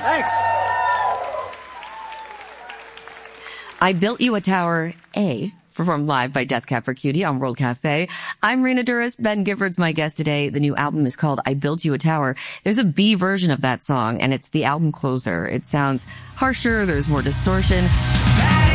Thanks. I Built You a Tower A, performed live by Death Cab for Cutie on World Cafe. I'm Rena Duras. Ben Gifford's my guest today. The new album is called I Built You a Tower. There's a B version of that song, and it's the album closer. It sounds harsher. There's more distortion.